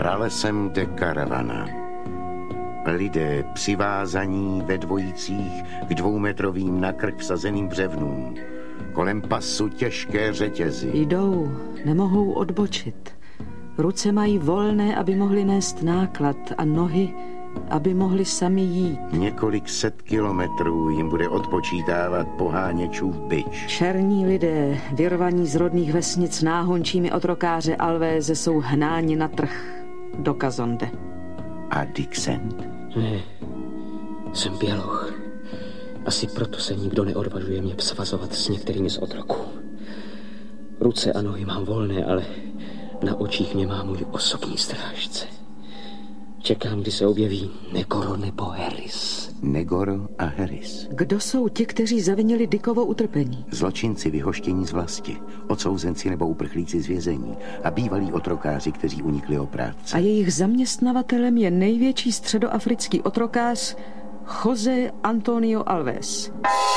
Pralesem de Caravana. Lidé přivázaní ve dvojicích k 2metrovým na krk vsazeným břevnům. Kolem pasu těžké řetězy. Jdou, nemohou odbočit. Ruce mají volné, aby mohli nést náklad, a nohy, aby mohli sami jít. Několik set kilometrů jim bude odpočítávat poháněčův bič. Černí lidé, vyrvaní z rodných vesnic náhončími otrokáře Alvéze, jsou hnáni na trh do Kazonde. A Dixent? Ne, jsem běloch. Asi proto se nikdo neodvažuje mě svazovat s některými z otroků. Ruce a nohy mám volné, ale na očích mě má můj osobní strážce. Čekám, kdy se objeví Negoro nebo Harris. Negoro a Harris. Kdo jsou ti, kteří zavinili Dickovo utrpení? Zločinci vyhoštění z vlasti, odsouzenci nebo uprchlíci z vězení a bývalí otrokáři, kteří unikli o práci. A jejich zaměstnavatelem je největší středoafrický otrokář José Antonio Alves.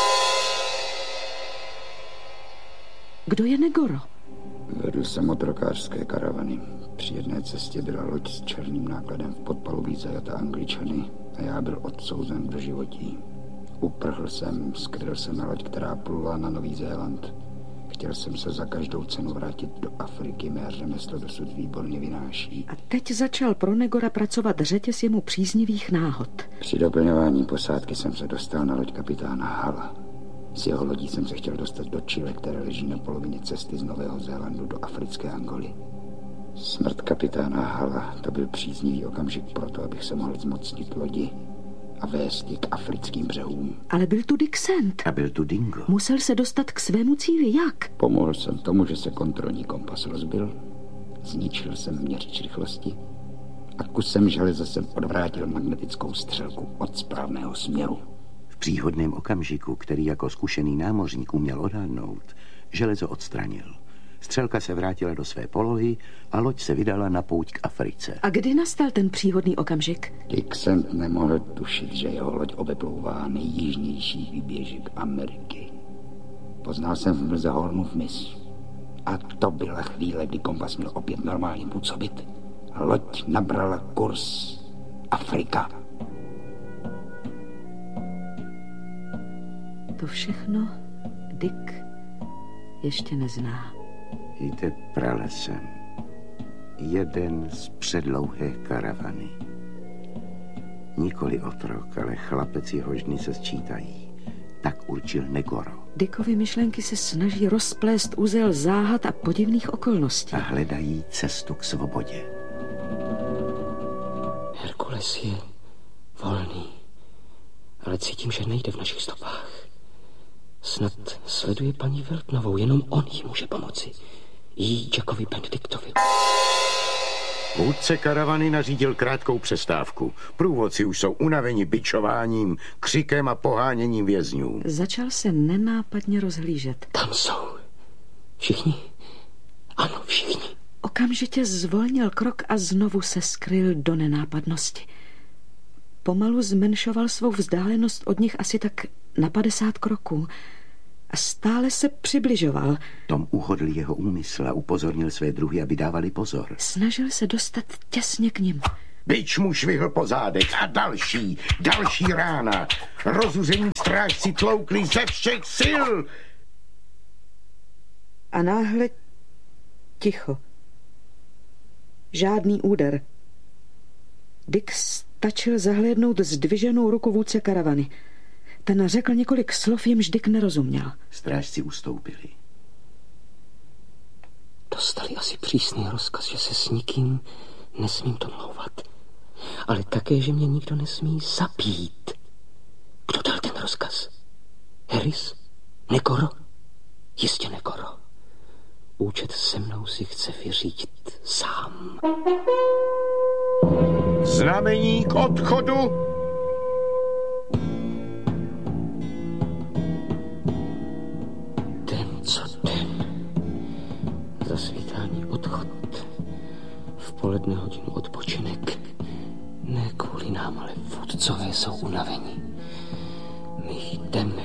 Kdo je Negoro? Vedl jsem otrokářské karavany. Při jedné cestě byla loď s černým nákladem v podpalubí zajata Angličany a já byl odsouzen do životí. Uprchl jsem, skryl se na loď, která plula na Nový Zéland. Chtěl jsem se za každou cenu vrátit do Afriky, mé řemeslo dosud výborně vynáší. A teď začal pro Negora pracovat řetěz jemu příznivých náhod. Při doplňování posádky jsem se dostal na loď kapitána Hala. Z jeho lodí jsem se chtěl dostat do Chile, které leží na polovině cesty z Nového Zélandu do africké Angoly. Smrt kapitána Hala, to byl příznivý okamžik pro to, abych se mohl zmocnit lodi a vést ji k africkým břehům. Ale byl tu Dixent. A byl tu Dingo. Musel se dostat k svému cíli. Jak? Pomohl jsem tomu, že se kontrolní kompas rozbil, zničil jsem měřič rychlosti a kusem železa jsem odvrátil magnetickou střelku od správného směru. V příhodném okamžiku, který jako zkušený námořník uměl odhadnout, železo odstranil. Střelka se vrátila do své polohy a loď se vydala na pouť k Africe. A kdy nastal ten příhodný okamžik? Dixent nemohl tušit, že jeho loď obeplouvá nejjižnější výběžek Ameriky. Poznal jsem v mlze Hornův mys. A to byla chvíle, kdy kompas měl opět normálně působit. Loď nabrala kurz Afrika. To všechno Dick ještě nezná. Jde pralesem. Jeden z předlouhé karavany. Nikoli otrok, ale chlapec, jehož dny se sčítají. Tak určil Negoro. Dickovy myšlenky se snaží rozplést uzel záhad a podivných okolností. A hledají cestu k svobodě. Herkules je volný, ale cítím, že nejde v našich stopách. Snad sleduje paní Weltnovou, jenom on jí může pomoci. Jí Jackovi Benediktovi. Vůdce karavany nařídil krátkou přestávku. Průvodci už jsou unaveni bičováním, křikem a poháněním vězňů. Začal se nenápadně rozhlížet. Tam jsou. Všichni? Ano, všichni. Okamžitě zvolnil krok a znovu se skryl do nenápadnosti. Pomalu zmenšoval svou vzdálenost od nich asi tak na 50 kroků a stále se přibližoval. Tom uhodl jeho úmysl a upozornil své druhy, aby dávali pozor. Snažil se dostat těsně k nim. Bič mu švihl po zádech a další rána. Rozuření strážci tloukli ze všech sil. A náhle ticho. Žádný úder. Dick stačil zahlédnout zdviženou ruku vůdce karavany. Ten řekl několik slov, jimž Dick nerozuměl. Strážci ustoupili. Dostali asi přísný rozkaz, že se s nikým nesmím domlouvat. Ale také, že mě nikdo nesmí zabít. Kdo dal ten rozkaz? Harris? Negoro? Jistě Negoro. Účet se mnou si chce vyřídit sám. Znamení k odchodu. Den co den. Zasvítání odchod. V poledne hodinu odpočinek. Ne kvůli nám, ale vůdcové jsou unavení. My jdeme.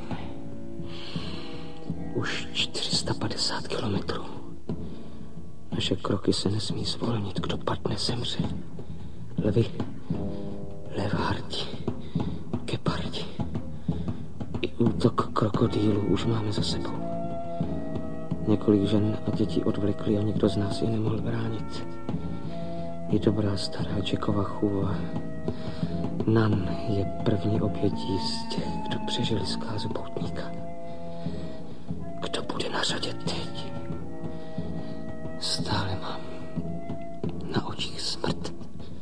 Už 450 kilometrů. Naše kroky se nesmí zvolnit, kdo padne, zemře. Lvy, levardi, gepardi. I útok krokodýlů už máme za sebou. Několik žen a dětí odvlekli a nikdo z nás je nemohl bránit. I dobrá stará Jackova chůva Nan je první obětí z těch, kdo přežili zkázu poutníka. Kdo bude na řadě teď? Stále mám na očích smrt.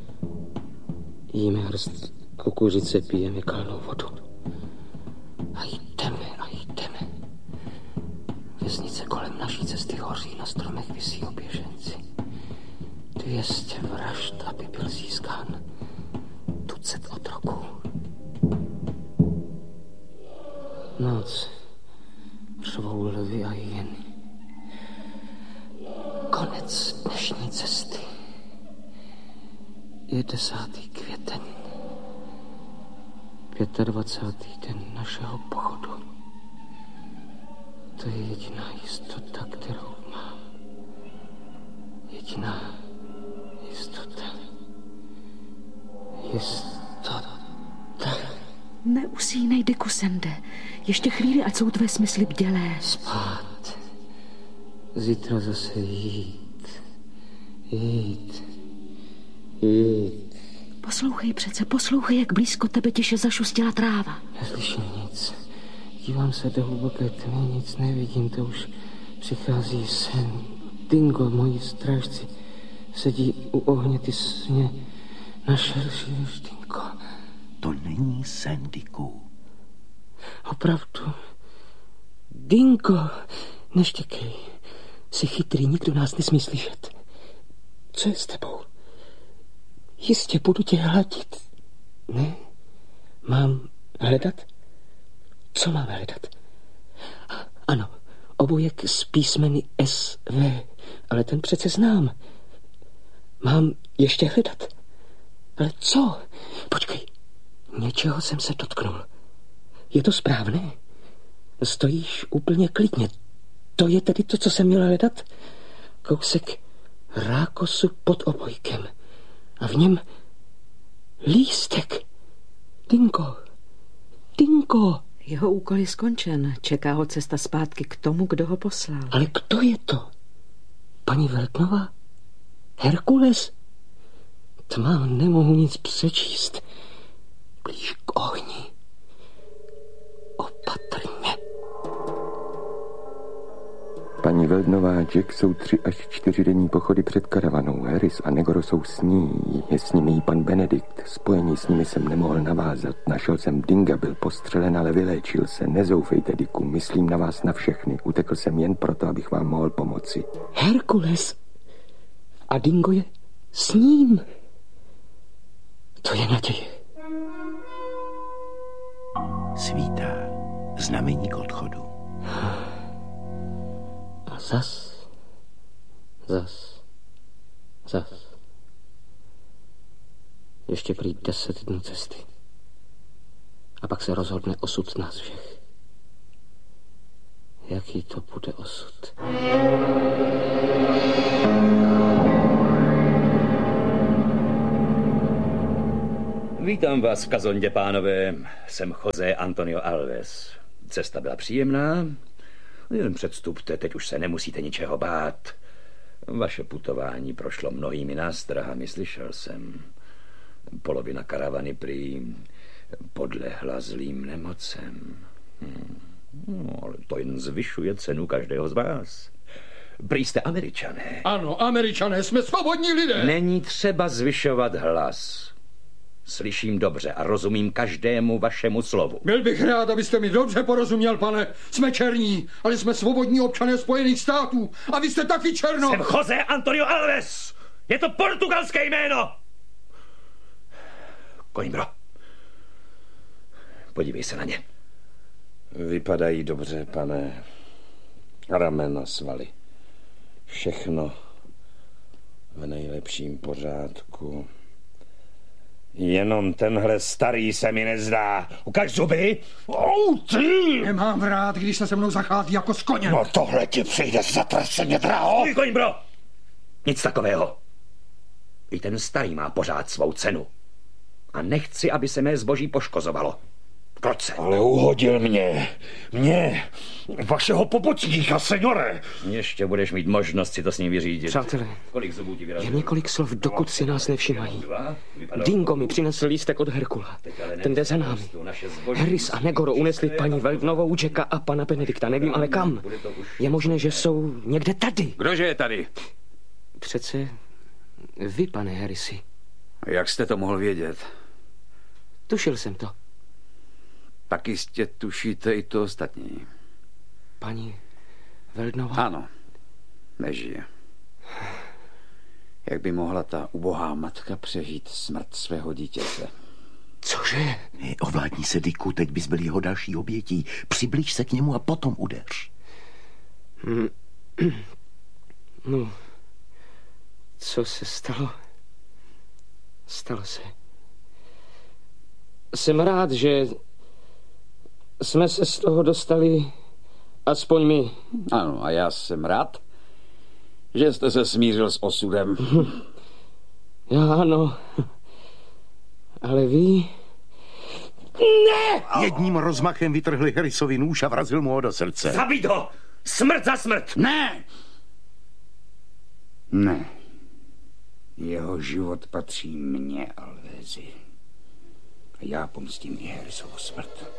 Jíme hrst kukuřice, pijeme kalnou vodu. A jdeme. Vesnice kolem naší cesty hoří, na stromech visí oběženci. 200 vražd, aby byl získán tucet otroků. Noc řvou lvy a hyeny. Konec dnešní cesty. Je 10. květen. 25. den našeho pochodu. To je jediná jistota, kterou mám. Jediná jistota. Neusínej, Dickusende. Ještě chvíli, ať jsou tvé smysly bdělé. Spát. Zítra zase jít. Poslouchej, jak blízko tebe tiše zašustila tráva. Neslyším nic. Dívám se do hluboké tmy, nic nevidím, to už přichází sen. Dingo, moji strážci, sedí u ohně, ty jsi mě našeršíš, Dingo. To není sen, Dicku. Opravdu. Dingo, neštěkej. Jsi chytrý, nikdo nás nesmí slyšet. Co je s tebou? Jistě budu tě hladit. Ne? Mám hledat? Co mám hledat? Ano, obojek s písmeny SV, ale ten přece znám. Mám ještě hledat? Ale co? Počkej, něčeho jsem se dotknul. Je to správné? Stojíš úplně klidně. To je tedy to, co jsem měl hledat? Kousek rákosu pod obojkem. A v něm lístek. Dingo. Jeho úkol je skončen. Čeká ho cesta zpátky k tomu, kdo ho poslal. Ale kdo je to? Paní Veltnová? Herkules? Tma, nemohu nic přečíst. Blíž k ohni. Opatrně. Paní Veldnová a Jack jsou 3 až 4 denní pochody před karavanou. Harris a Negoro jsou s ní. Je s nimi i pan Benedikt. Spojení s nimi jsem nemohl navázat. Našel jsem Dinga, byl postřelen, ale vyléčil se. Nezoufejte, Dicku, myslím na vás na všechny. Utekl jsem jen proto, abych vám mohl pomoci. Herkules. A Dingo je s ním. To je naděje. Svítá. Znamení k odchodu. A zas. Ještě prý 10 dnů cesty. A pak se rozhodne osud nás všech. Jaký to bude osud? Vítám vás v Kazondě, pánové. Jsem José Antonio Alves. Cesta byla příjemná. Jen předstupte, teď už se nemusíte ničeho bát. Vaše putování prošlo mnohými nástrahami, slyšel jsem. Polovina karavany prý podlehla zlým nemocem. No, ale to jen zvyšuje cenu každého z vás. Prý jste Američané. Ano, Američané, jsme svobodní lidé. Není třeba zvyšovat hlas. Slyším dobře a rozumím každému vašemu slovu. Byl bych rád, abyste mi dobře porozuměl, pane. Jsme černí, ale jsme svobodní občané Spojených států. A vy jste taky černo. Jsem José Antonio Alves. Je to portugalské jméno. Coimbro. Podívej se na ně. Vypadají dobře, pane. Ramena, svaly. Všechno v nejlepším pořádku. Jenom tenhle starý se mi nezdá. Ukaž zuby. Ty! Nemám rád, když se mnou zachází jako s koněm. No tohle ti přijde zatraceně draho. Coimbro. Nic takového. I ten starý má pořád svou cenu. A nechci, aby se mé zboží poškozovalo. Kroč se. Ale uhodil mě, vašeho pobočníka, seniore. Ještě budeš mít možnost si to s ním vyřídit. Přátelé, Kolik zubů ti vyrazilo? jen několik slov, dokud si nás nevšimají. Dingo mi přinesl lístek od Herkula. Ten jde za námi. Harris a Negoro unesli paní Weldnovou, Jacka a pana Benedikta. Nevím ale kam. Je možné, že jsou někde tady. Kdože je tady? Přece vy, pane Harrisi. Jak jste to mohl vědět? Tušil jsem to. Tak jistě tušíte i to ostatní. Paní Weldnová? Ano, nežije. Jak by mohla ta ubohá matka přežít smrt svého dítěte? Cože? Ovládni se, Dicku, teď bys byl jeho další obětí. Přiblíž se k němu a potom udeř. No, co se stalo? Stalo se. Jsem rád, že jsme se z toho dostali, aspoň my. Ano, a já jsem rád, že jste se smířil s osudem. Já ano, ale vy... Ne! Jedním rozmachem vytrhli Harrisovi nůž a vrazil mu ho do srdce. Zabít ho! Smrt za smrt! Ne! Ne. Jeho život patří mně, Alvézi. A já pomstím i Harrisovu smrt.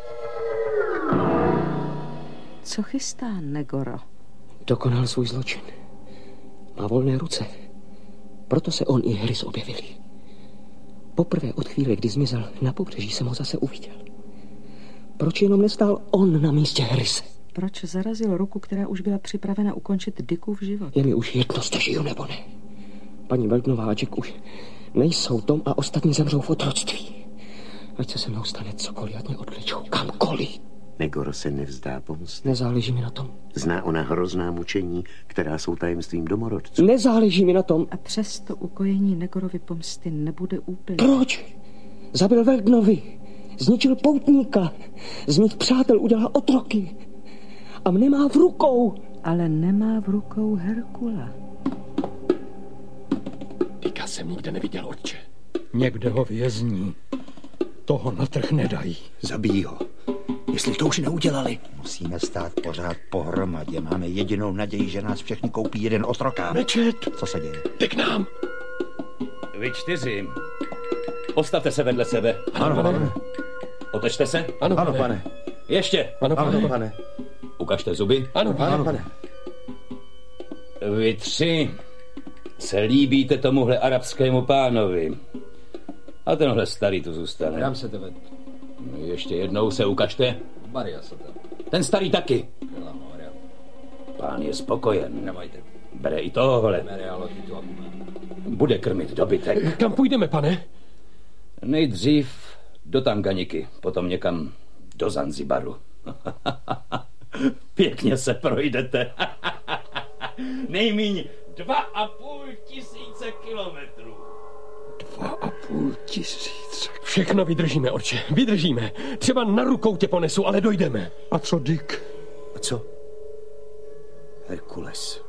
Co chystá Negoro? Dokonal svůj zločin. Má volné ruce. Proto se on i Harris objevili. Poprvé od chvíle, kdy zmizel na pobřeží, jsem ho zase uviděl. Proč jenom nestál on na místě Harrise? Proč zarazil ruku, která už byla připravena ukončit Dickův život? Je mi už jedno, zda žiju nebo ne. Paní Weldnová a Jack už nejsou Tom a ostatní zemřou v otroctví. Ať se mnou stane cokoliv, ať mě odvlečou kamkoliv. Negoro se nevzdá pomsty. Nezáleží mi na tom. Zná ona hrozná mučení, která jsou tajemstvím domorodců. Nezáleží mi na tom. A přesto ukojení Negorovy pomsty nebude úplně. Proč? Zabil Weldnovi, zničil poutníka, z mých přátel udělal otroky. A mne má v rukou. Ale nemá v rukou Herkula. Dicka jsem nikde neviděl, otče. Někde ho vězní. Toho na trh nedají. Zabij ho. Jestli to už neudělali. Musíme stát pořád pohromadě. Máme jedinou naději, že nás všechny koupí jeden otrokár. Mečet! Co se děje? Jde k nám. Vy 4. Postavte se vedle sebe. Ano, pane. Otočte se. Ano, pane. Ještě. Ano, pane. Ukažte zuby. Ano, pane. Vy 3 se líbíte tomuhle arabskému pánovi. A tenhle starý tu zůstane. Dám se tebe. Ještě jednou se ukažte. Maria se tebe. Ten starý taky. Pán je spokojen. Nemajte. Bere i tohle. Bude krmit dobytek. Kam půjdeme, pane? Nejdřív do Tanganiky, potom někam do Zanzibaru. Pěkně se projdete. Nejmíň 2500 kilometrů. 2500. Všechno vydržíme, otče, vydržíme. Třeba na rukou tě ponesu, ale dojdeme. A co Dick? A co? Herkules.